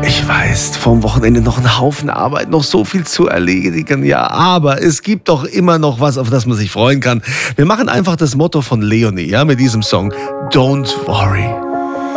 Ich weiß, vorm Wochenende noch ein Haufen Arbeit, noch so viel zu erledigen, ja, aber es gibt doch immer noch was, auf das man sich freuen kann. Wir machen einfach das Motto von Leonie, ja, mit diesem Song Don't Worry.